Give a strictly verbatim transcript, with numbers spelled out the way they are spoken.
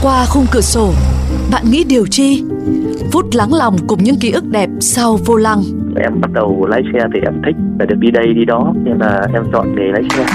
Qua khung cửa sổ, bạn nghĩ điều chi? Phút lắng lòng cùng những ký ức đẹp sau vô lăng. Em bắt đầu lái xe thì em thích phải được đi đây đi đó, nên là em chọn nghề lái xe.